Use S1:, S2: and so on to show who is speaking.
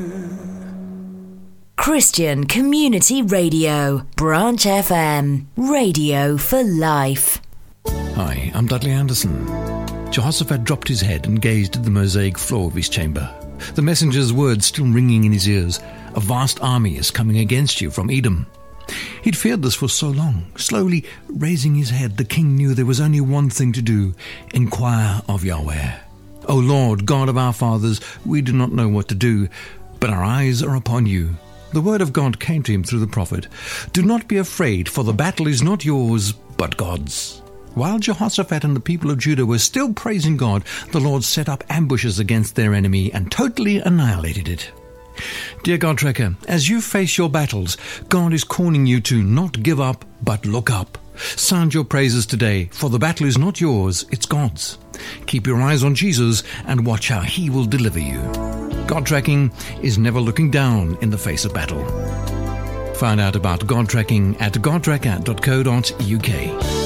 S1: Christian Community Radio, Branch FM, radio for life.
S2: Hi, I'm Dudley Anderson. Jehoshaphat dropped his head and gazed at the mosaic floor of his chamber. The messenger's words still ringing in his ears. A vast army is coming against you from Edom. He'd feared this for so long. Slowly raising his head, the king knew there was only one thing to do: inquire of Yahweh. O Lord, God of our fathers, we do not know what to do, but our eyes are upon you. The word of God came to him through the prophet. Do not be afraid, for the battle is not yours, but God's. While Jehoshaphat and the people of Judah were still praising God, the Lord set up ambushes against their enemy and totally annihilated it. Dear God Tracker, as you face your battles, God is calling you to not give up, but look up. Sound your praises today, for the battle is not yours, it's God's. Keep your eyes on Jesus and watch how He will deliver you. God Tracking is never looking down in the face of battle. Find out about God Tracking at godtracker.co.uk.